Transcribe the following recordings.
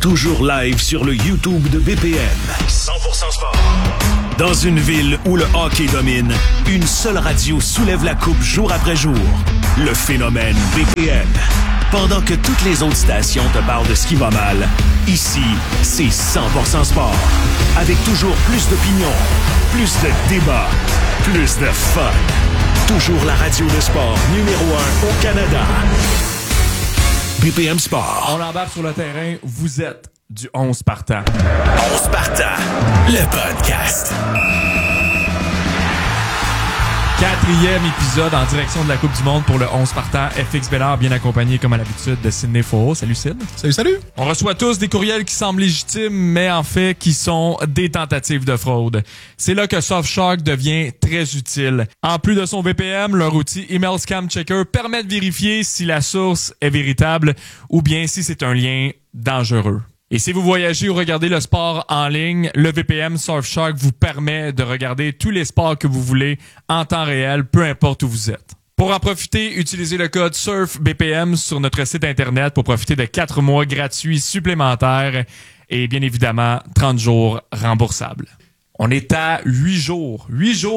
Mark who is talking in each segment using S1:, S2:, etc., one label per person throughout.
S1: toujours live sur le YouTube de BPM. 100% sport. Dans une ville où le hockey domine, une seule radio soulève la coupe jour après jour. Le phénomène BPM. Pendant que toutes les autres stations te parlent de ce qui va mal, ici, c'est 100% sport. Avec toujours plus d'opinions, plus de débats, plus de fun. Toujours la radio de sport numéro 1 au Canada. BPM Sport.
S2: On l'embarque sur le terrain. Vous êtes du 11 partant.
S1: 11 partant, le podcast.
S2: 4e épisode en direction de la Coupe du Monde pour le 11 partant. FX Bellard, bien accompagné comme à l'habitude de Sidney Faux. Salut Sid.
S3: Salut.
S2: On reçoit tous des courriels qui semblent légitimes, mais en fait qui sont des tentatives de fraude. C'est là que Surfshark devient très utile. En plus de son VPN, leur outil Email Scam Checker permet de vérifier si la source est véritable ou bien si c'est un lien dangereux. Et si vous voyagez ou regardez le sport en ligne, le VPN Surfshark vous permet de regarder tous les sports que vous voulez en temps réel, peu importe où vous êtes. Pour en profiter, utilisez le code SURFBPM sur notre site internet pour profiter de 4 mois gratuits supplémentaires et bien évidemment 30 jours remboursables. On est à 8 jours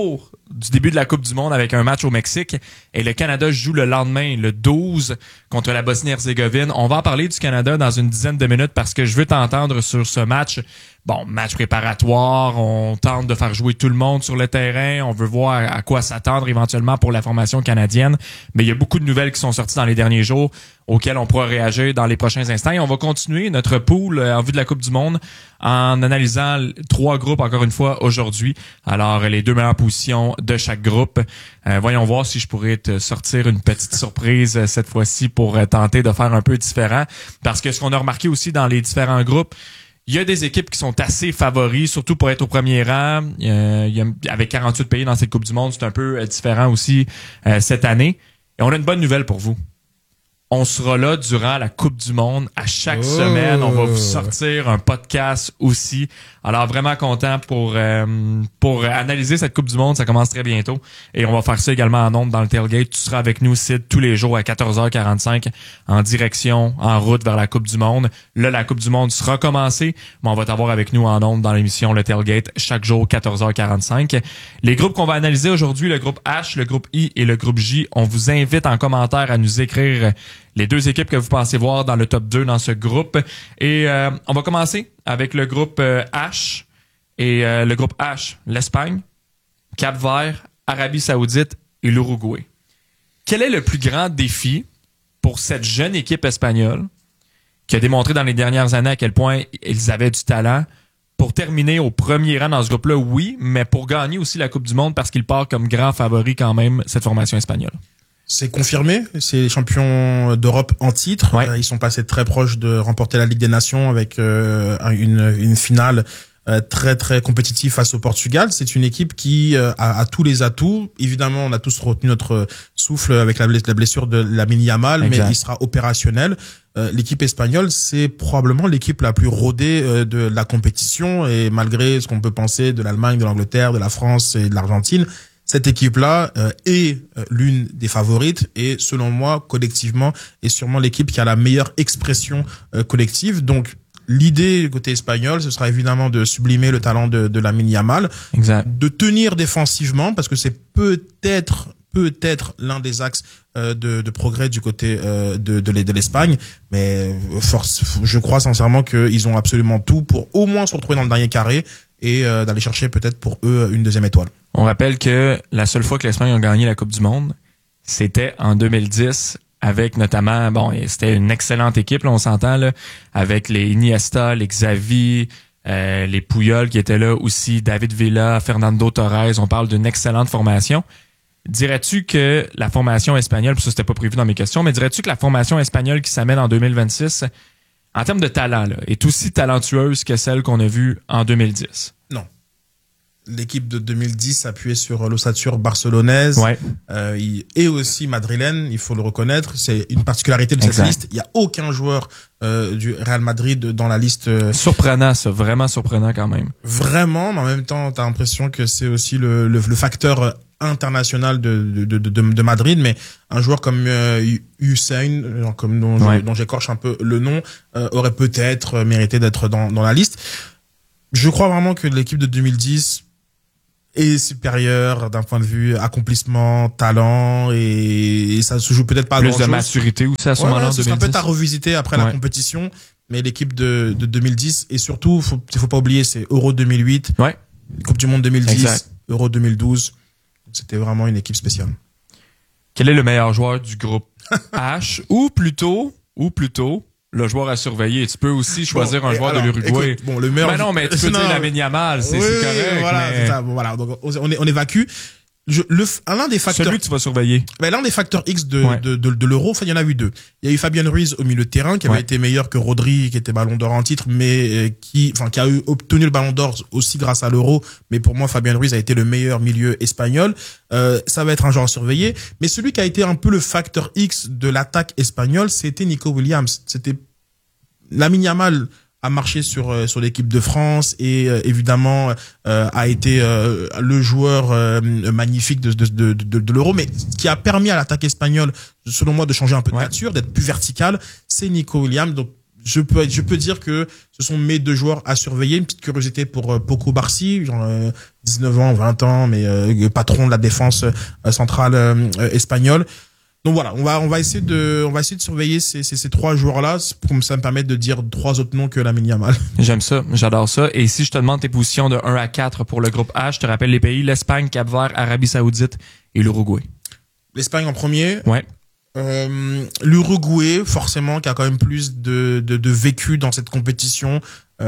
S2: du début de la Coupe du Monde avec un match au Mexique et le Canada joue le lendemain, le 12, contre la Bosnie-Herzégovine. On va en parler du Canada dans une dizaine de minutes parce que je veux t'entendre sur ce match. Bon, match préparatoire, on tente de faire jouer tout le monde sur le terrain, on veut voir à quoi s'attendre éventuellement pour la formation canadienne, mais il y a beaucoup de nouvelles qui sont sorties dans les derniers jours auxquelles on pourra réagir dans les prochains instants. Et on va continuer notre pool en vue de la Coupe du Monde en analysant 3 groupes encore une fois aujourd'hui. Alors, les 2 meilleures positions de chaque groupe. Voyons voir si je pourrais te sortir une petite surprise cette fois-ci pour tenter de faire un peu différent. Parce que ce qu'on a remarqué aussi dans les différents groupes, il y a des équipes qui sont assez favoris, surtout pour être au premier rang. Avec 48 pays dans cette Coupe du Monde, c'est un peu différent aussi cette année. Et on a une bonne nouvelle pour vous. On sera là durant la Coupe du Monde. À chaque semaine, on va vous sortir un podcast aussi. Alors, vraiment content pour analyser cette Coupe du Monde. Ça commence très bientôt. Et on va faire ça également en ondes dans le tailgate. Tu seras avec nous, Sid, tous les jours à 14h45 en direction, en route vers la Coupe du Monde. Là, la Coupe du Monde sera commencée, mais on va t'avoir avec nous en ondes dans l'émission Le Tailgate chaque jour, 14h45. Les groupes qu'on va analyser aujourd'hui, le groupe H, le groupe I et le groupe J, on vous invite en commentaire à nous écrire les 2 équipes que vous pensez voir dans le top 2 dans ce groupe. Et on va commencer avec le groupe H. Et le groupe H, l'Espagne, Cap-Vert, Arabie Saoudite et l'Uruguay. Quel est le plus grand défi pour cette jeune équipe espagnole qui a démontré dans les dernières années à quel point ils avaient du talent pour terminer au premier rang dans ce groupe-là, oui, mais pour gagner aussi la Coupe du Monde parce qu'il part comme grand favori quand même, cette formation espagnole?
S3: C'est confirmé, c'est les champions d'Europe en titre.
S2: Ouais.
S3: Ils sont passés très proches de remporter la Ligue des Nations avec une finale très très compétitive face au Portugal. C'est une équipe qui a tous les atouts. Évidemment, on a tous retenu notre souffle avec la blessure de Lamine Yamal, mais il sera opérationnel. L'équipe espagnole, c'est probablement l'équipe la plus rodée de la compétition, et malgré ce qu'on peut penser de l'Allemagne, de l'Angleterre, de la France et de l'Argentine, cette équipe-là est l'une des favorites et, selon moi, collectivement, est sûrement l'équipe qui a la meilleure expression collective. Donc, l'idée du côté espagnol, ce sera évidemment de sublimer le talent de Lamine Yamal, de tenir défensivement, parce que c'est peut-être l'un des axes de progrès du côté de l'Espagne, mais je crois sincèrement qu'ils ont absolument tout pour au moins se retrouver dans le dernier carré et d'aller chercher peut-être pour eux une 2e étoile.
S2: On rappelle que la seule fois que l'Espagne a gagné la Coupe du Monde, c'était en 2010 avec notamment, c'était une excellente équipe, là, on s'entend, là, avec les Iniesta, les Xavi, les Puyol qui étaient là aussi, David Villa, Fernando Torres, on parle d'une excellente formation. Dirais-tu que la formation espagnole, puis ça c'était pas prévu dans mes questions, mais dirais-tu que la formation espagnole qui s'amène en 2026, en termes de talent, là, est aussi talentueuse que celle qu'on a vue en 2010?
S3: Non. L'équipe de 2010 appuyée sur l'ossature barcelonaise et aussi madrilène, il faut le reconnaître. C'est une particularité de cette liste. Il n'y a aucun joueur du Real Madrid dans la liste.
S2: Surprenant, ça. Vraiment surprenant quand même.
S3: Vraiment, mais en même temps, t'as l'impression que c'est aussi le facteur international de Madrid, mais un joueur comme Hussein, dont j'écorche un peu le nom, aurait peut-être mérité d'être dans la liste. Je crois vraiment que l'équipe de 2010 est supérieure d'un point de vue accomplissement, talent, et ça se joue peut-être pas à
S2: plus
S3: grand-chose.
S2: De maturité aussi à ce moment-là en 2010.
S3: Ce sera peut-être à revisiter après la compétition, mais l'équipe de 2010, et surtout, faut pas oublier, c'est Euro 2008, Coupe du Monde 2010, exact. Euro 2012. C'était vraiment une équipe spéciale.
S2: Quel est le meilleur joueur du groupe H ou plutôt le joueur à surveiller? Tu peux aussi choisir un joueur de l'Uruguay.
S3: Écoute, le meilleur.
S2: Mais non, mais tu peux dire Lamine Yamal, c'est correct.
S3: Voilà,
S2: mais...
S3: c'est ça. Bon, voilà. Donc on évacue. L'un des facteurs.
S2: Celui que tu vas surveiller.
S3: L'un des facteurs X de l'Euro, il y en a eu deux. Il y a eu Fabian Ruiz au milieu de terrain, qui avait été meilleur que Rodri, qui était Ballon d'Or en titre, mais qui a obtenu le Ballon d'Or aussi grâce à l'Euro. Mais pour moi, Fabian Ruiz a été le meilleur milieu espagnol. Ça va être un joueur à surveiller. Mais celui qui a été un peu le facteur X de l'attaque espagnole, c'était Nico Williams. C'était Lamine Yamal a marché sur l'équipe de France et évidemment a été le joueur magnifique de l'Euro, mais qui a permis à l'attaque espagnole, selon moi, de changer un peu de nature, d'être plus verticale, c'est Nico Williams. Donc je peux dire que ce sont mes deux joueurs à surveiller. Une petite curiosité pour Poko Barsi, genre 19 ans, 20 ans, mais patron de la défense centrale espagnole. Donc voilà, on va essayer de surveiller ces trois joueurs-là, comme ça me permet de dire trois autres noms que Lamine Yamal.
S2: J'aime ça, j'adore ça. Et si je te demande tes positions de 1 à 4 pour le groupe H, je te rappelle les pays, l'Espagne, Cap-Vert, Arabie Saoudite et l'Uruguay.
S3: L'Espagne en premier.
S2: Ouais.
S3: L'Uruguay, forcément, qui a quand même plus de vécu dans cette compétition,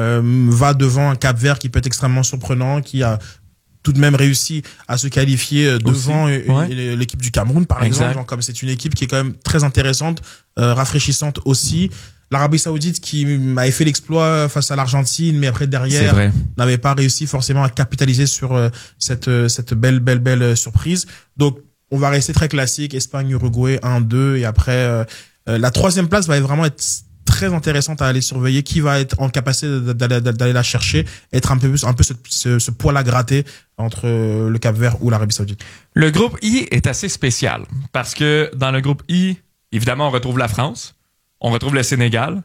S3: va devant un Cap-Vert qui peut être extrêmement surprenant, qui a tout de même réussi à se qualifier devant l'équipe du Cameroun, par exemple. Genre, comme c'est une équipe qui est quand même très intéressante, rafraîchissante aussi. L'Arabie Saoudite qui avait fait l'exploit face à l'Argentine, mais après derrière n'avait pas réussi forcément à capitaliser sur cette belle surprise. Donc on va rester très classique, Espagne, Uruguay 1-2, et après la troisième place va vraiment être très intéressante à aller surveiller, qui va être en capacité d'aller la chercher, être un peu ce poil à gratter entre le Cap-Vert ou l'Arabie Saoudite.
S2: Le groupe I est assez spécial parce que dans le groupe I, évidemment, on retrouve la France, on retrouve le Sénégal,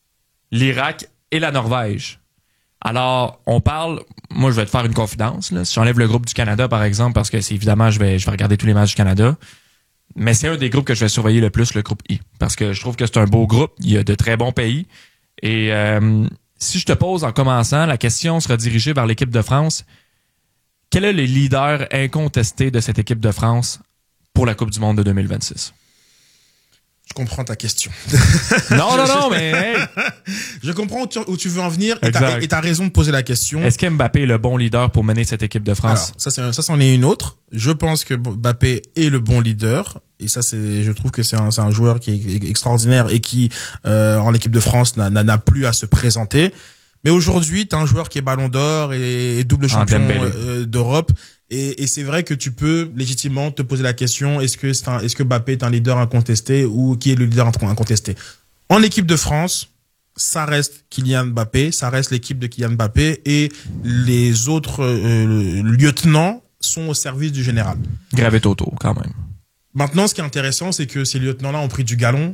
S2: l'Irak et la Norvège. Alors, moi je vais te faire une confidence, là. Si j'enlève le groupe du Canada, par exemple, parce que c'est évidemment, je vais regarder tous les matchs du Canada, mais c'est un des groupes que je vais surveiller le plus, le groupe I. Parce que je trouve que c'est un beau groupe. Il y a de très bons pays. Et si je te pose en commençant, la question sera dirigée vers l'équipe de France. Quel est le leader incontesté de cette équipe de France pour la Coupe du Monde de 2026?
S3: Je comprends ta question.
S2: Non, mais hey.
S3: Je comprends où tu veux en venir, et t'as raison de poser la question.
S2: Est-ce qu'Mbappé est le bon leader pour mener cette équipe de France?
S3: Alors, ça c'en est une autre. Je pense que Mbappé est le bon leader, et ça je trouve que c'est un joueur qui est extraordinaire et qui en équipe de France n'a plus à se présenter. Mais aujourd'hui, t'as un joueur qui est Ballon d'Or et double champion d'Europe. Et c'est vrai que tu peux légitimement te poser la question, est-ce que Mbappé est un leader incontesté, ou qui est le leader incontesté? En équipe de France, ça reste Kylian Mbappé, ça reste l'équipe de Kylian Mbappé, et les autres lieutenants sont au service du général.
S2: Gravé Toto, quand même.
S3: Maintenant, ce qui est intéressant, c'est que ces lieutenants-là ont pris du galon.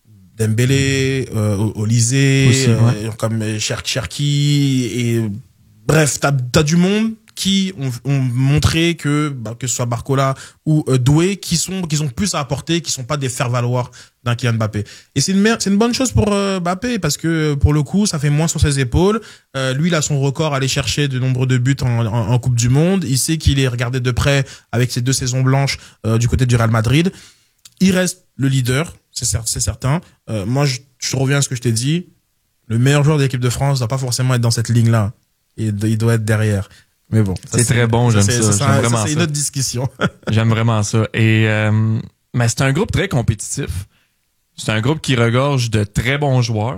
S3: Dembélé, Olysée, comme Cherki, et bref, t'as du monde qui ont montré que ce soit Barcola ou Doué, qui ont plus à apporter, qui sont pas des faire-valoir d'un Kylian Mbappé. Et c'est une bonne chose pour Mbappé, parce que pour le coup, ça fait moins sur ses épaules. Lui, il a son record à aller chercher de nombre de buts en Coupe du Monde. Il sait qu'il est regardé de près avec ses 2 saisons blanches du côté du Real Madrid. Il reste le leader, c'est certain. Moi, je reviens à ce que je t'ai dit. Le meilleur joueur de l'équipe de France doit pas forcément être dans cette ligne-là. Il doit être derrière. Mais bon,
S2: c'est très bon, j'aime ça. J'aime vraiment ça.
S3: C'est une autre discussion.
S2: J'aime vraiment ça. Et mais c'est un groupe très compétitif. C'est un groupe qui regorge de très bons joueurs.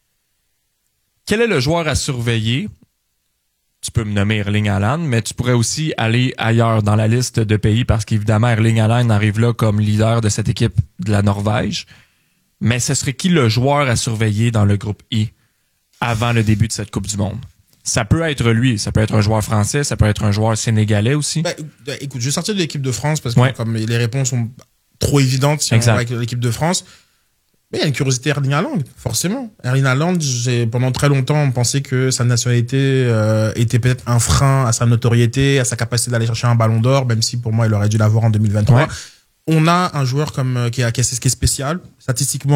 S2: Quel est le joueur à surveiller? Tu peux me nommer Erling Haaland, mais tu pourrais aussi aller ailleurs dans la liste de pays, parce qu'évidemment, Erling Haaland arrive là comme leader de cette équipe de la Norvège. Mais ce serait qui le joueur à surveiller dans le groupe I avant le début de cette Coupe du Monde? ça peut être lui. Ça peut être un joueur français, ça peut être un joueur sénégalais aussi.
S3: Écoute, je vais sortir de l'équipe de France parce que comme les réponses sont trop évidentes si on va avec l'équipe de France. Mais il y a une curiosité Erling Haaland, forcément. Erling Haaland, pendant très longtemps, on pensait que sa nationalité était peut-être un frein à sa notoriété, à sa capacité d'aller chercher un ballon d'or, même si pour moi, il aurait dû l'avoir en 2023. Ouais. On a un joueur qui est spécial. Statistiquement,